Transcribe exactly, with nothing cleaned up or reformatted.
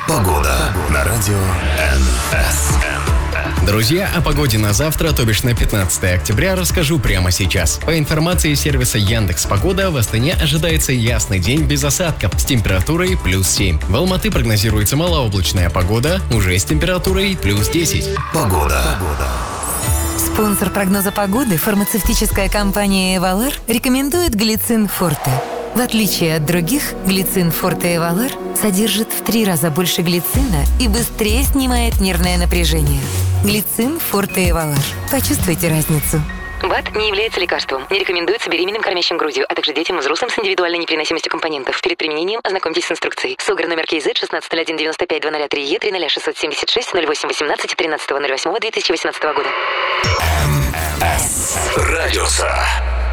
Погода на радио эн эс. Друзья, о погоде на завтра, то бишь на пятнадцатое октября, расскажу прямо сейчас. По информации сервиса Яндекс.Погода, в Астане ожидается ясный день без осадков с температурой плюс семь. В Алматы прогнозируется малооблачная погода, уже с температурой плюс десять. Погода. Спонсор прогноза погоды, фармацевтическая компания «Эвалар», рекомендует глицин Форте. В отличие от других, глицин Форте Эвалар содержит в три раза больше глицина и быстрее снимает нервное напряжение. Глицин Форте Эвалар. Почувствуйте разницу. БАД не является лекарством. Не рекомендуется беременным, кормящим грудью, а также детям и взрослым с индивидуальной непереносимостью компонентов. Перед применением ознакомьтесь с инструкцией. СОГР номер КИЗ шестнадцать ноль один девяносто пять два ноль три Е три ноль шестьсот семьдесят шесть ноль восемь восемнадцать тринадцатого ноль восьмого две тысячи восемнадцатого года. эн эс Радиоса.